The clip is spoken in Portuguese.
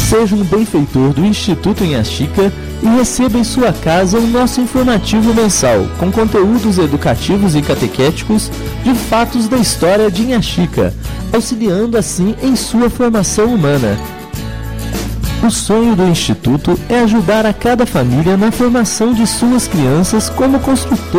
Seja um benfeitor do Instituto Inhaxica e receba em sua casa o nosso informativo mensal, com conteúdos educativos e catequéticos de fatos da história de Inhaxica, auxiliando assim em sua formação humana. O sonho do Instituto é ajudar a cada família na formação de suas crianças como construtor